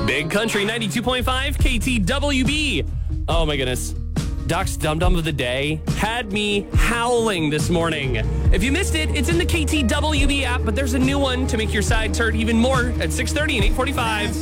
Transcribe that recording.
Big Country 92.5 KTWB. Oh my goodness. Doc's Dum Dum of the Day had me howling this morning. If you missed it, it's in the KTWB app, but there's a new one to make your side hurt even more at 6:30 and 8:45.